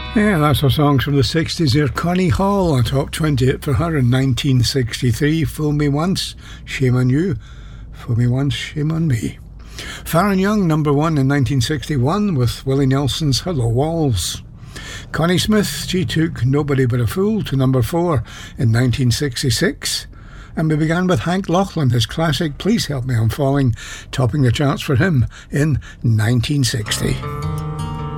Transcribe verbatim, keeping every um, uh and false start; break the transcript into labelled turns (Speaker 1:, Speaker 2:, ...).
Speaker 1: Yeah, that's our songs from the sixties there. Connie Hall on top twenty-eight for her in nineteen sixty-three. Fool Me Once, Shame on You. Fool Me Once, Shame on Me. Farron Young, number one in nineteen sixty-one with Willie Nelson's Hello Walls. Connie Smith, she took Nobody But a Fool to number four in nineteen sixty-six. And we began with Hank Lachlan, his classic Please Help Me I'm Falling, topping the charts for him in nineteen sixty.